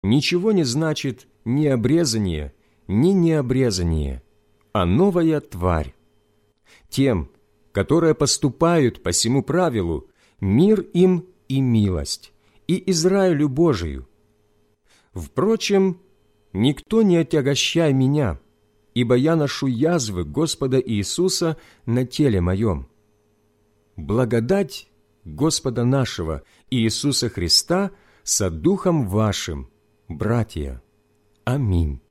ничего не значит ни обрезание, ни необрезание, а новая тварь. Тем, которые поступают по сему правилу, мир им и милость, и Израилю Божию. Впрочем, никто не отягощай меня, ибо я ношу язвы Господа Иисуса на теле моем. Благодать Господа нашего Иисуса Христа со духом вашим, братья. Аминь.